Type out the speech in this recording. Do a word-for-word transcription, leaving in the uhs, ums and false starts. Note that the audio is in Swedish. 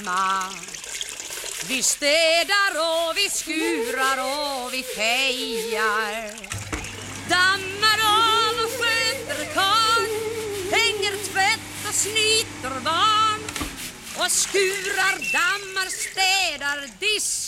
hemma. Vi städar och vi skurar och vi fejar. Dammar av och sköter karl, hänger tvätt och snyter barn. Och skurar, dammar, städar, disk